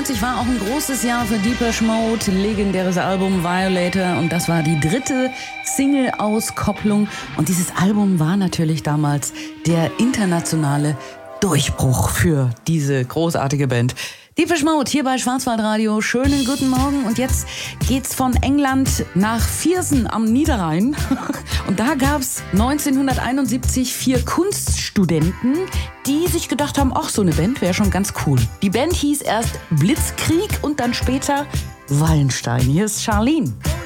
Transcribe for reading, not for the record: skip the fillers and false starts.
1991 war auch ein großes Jahr für Depeche Mode, legendäres Album Violator, und das war die dritte Single-Auskopplung. Und dieses Album war natürlich damals der internationale Durchbruch für diese großartige Band. Depeche Mode hier bei Schwarzwaldradio. Schönen guten Morgen. Und jetzt geht's von England nach Viersen am Niederrhein. Und da gab's 1971 4 Kunststudenten, die sich gedacht haben, ach, so eine Band wäre schon ganz cool. Die Band hieß erst Blitzkrieg und dann später Wallenstein. Hier ist Charlene.